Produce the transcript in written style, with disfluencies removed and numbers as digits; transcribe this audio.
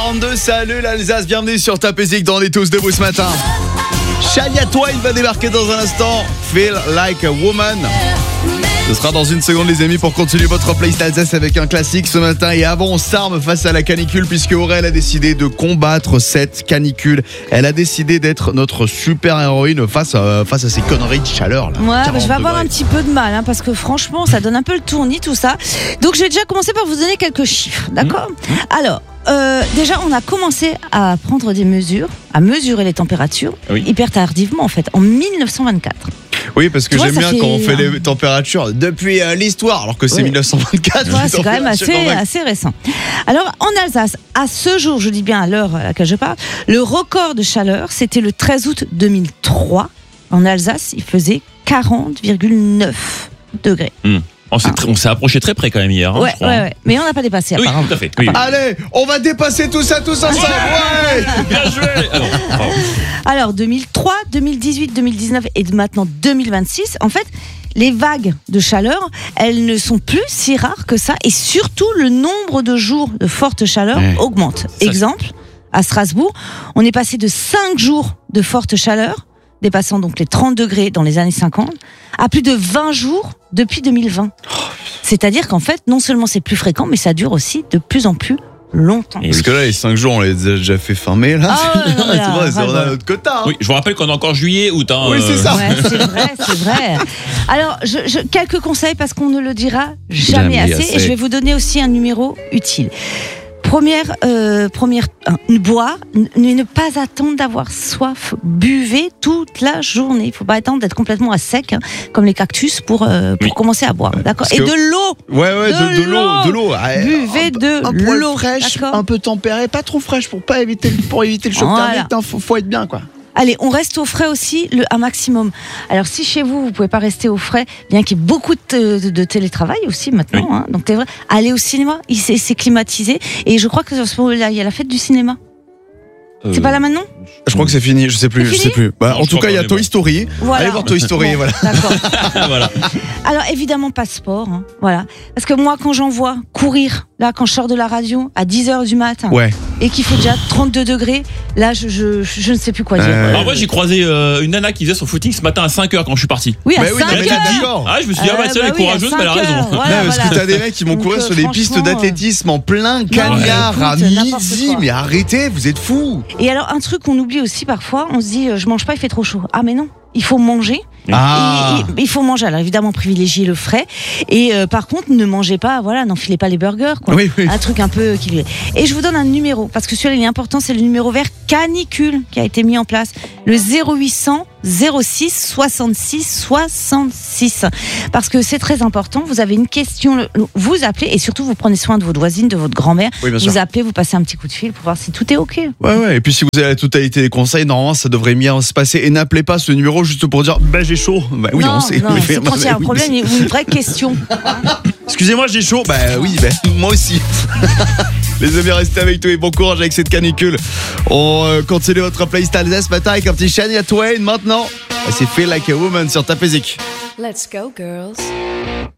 8h42, salut l'Alsace, bienvenue sur Ta Musique dans On est tous debout ce matin. Shania Twain va débarquer dans un instant, Feel Like a Woman. Ce sera dans une seconde les amis pour continuer votre playlist Alsace avec un classique ce matin. Et avant on s'arme face à la canicule puisque Aurel a décidé de combattre cette canicule. Elle a décidé d'être notre super héroïne face à ces conneries de chaleur là. Ouais, je vais avoir un petit peu de mal parce que franchement ça donne un peu le tournis tout ça. Donc je vais déjà commencer par vous donner quelques chiffres, d'accord ? Alors déjà on a commencé à prendre des mesures, à mesurer les températures hyper tardivement en fait, en 1924. Oui, parce que j'aime bien quand on fait les températures depuis l'histoire, alors que c'est 1924. Ouais, c'est quand même assez récent. Alors, en Alsace, à ce jour, je dis bien à l'heure à laquelle je parle, le record de chaleur, c'était le 13 août 2003. En Alsace, il faisait 40,9 degrés. On s'est approché très près quand même hier. Ouais. Mais on n'a pas dépassé. Oui, apparemment. tout à fait. Oui. Allez, on va dépasser tout ça tous ensemble. Ouais. Bien joué. Alors, 2003, 2018, 2019 et maintenant 2026, en fait, les vagues de chaleur, elles ne sont plus si rares que ça. Et surtout, le nombre de jours de forte chaleur augmente. Exemple, à Strasbourg, on est passé de 5 jours de forte chaleur, dépassant donc les 30 degrés dans les années 50, à plus de 20 jours depuis 2020. C'est-à-dire qu'en fait, non seulement c'est plus fréquent, mais ça dure aussi de plus en plus longtemps. Parce que là, les 5 jours, on les a déjà fait fin mai, là. C'est vrai, notre quota. Oui, je vous rappelle qu'on a encore juillet, août. Oui, c'est ça. Ouais, c'est vrai. Alors, quelques conseils parce qu'on ne le dira jamais assez. Et je vais vous donner aussi un numéro utile. Première, boire, ne pas attendre d'avoir soif. Buvez toute la journée. Il ne faut pas attendre d'être complètement à sec, comme les cactus, pour commencer à boire. D'accord. Et de l'eau. De l'eau. Buvez de un l'eau. Poil fraîche, un peu tempérée, pas trop fraîche pour éviter le choc thermique. Faut être bien, quoi. Allez, on reste au frais aussi un maximum. Alors si chez vous, vous pouvez pas rester au frais, bien qu'il y ait beaucoup de télétravail aussi maintenant, donc c'est vrai, allez au cinéma, c'est climatisé. Et je crois que à ce moment-là, il y a la fête du cinéma. C'est pas là maintenant ? Je crois que c'est fini, je sais plus. En tout cas, il y a Toy Story. Voilà. Allez voir Toy Story, voilà. D'accord. Voilà. Alors évidemment pas sport, voilà. Parce que moi quand j'en vois courir, là quand je sors de la radio à 10h du matin, et qu'il fait déjà 32 degrés, là je ne sais plus quoi dire. Alors moi j'ai croisé une nana qui faisait son footing ce matin à 5h quand je suis parti. Oui, à 5h. Je me suis dit elle est courageuse mais elle a raison. Parce que t'as des mecs qui vont courir sur des pistes d'athlétisme en plein cagnard à midi, mais arrêtez, vous êtes fous. Et alors un truc qu'on oublie aussi parfois, on se dit je mange pas, il fait trop chaud. Ah mais non, il faut manger. Il faut manger. Alors évidemment privilégier le frais. Et par contre ne mangez pas, n'enfilez pas les burgers, quoi. Oui. Un truc un peu qui. Et je vous donne un numéro parce que celui-là il est important, c'est le numéro vert canicule qui a été mis en place, le 0800 06 66 66. Parce que c'est très important. Vous avez une question, vous appelez et surtout vous prenez soin de votre voisine, de votre grand-mère. Vous appelez, vous passez un petit coup de fil pour voir si tout est ok. Ouais. Et puis si vous avez la totalité des conseils, normalement ça devrait bien se passer. Et n'appelez pas ce numéro juste pour dire j'ai chaud. Oui, non, on sait. Non, c'est quand il y a un problème, une vraie question. Excusez-moi, j'ai chaud. Moi aussi. Les amis, restez avec nous et bon courage avec cette canicule. On continue votre playlist Alsace ce matin avec un petit Shania Twain maintenant. C'est Feel Like a Woman sur Ta Musique. Let's go, girls.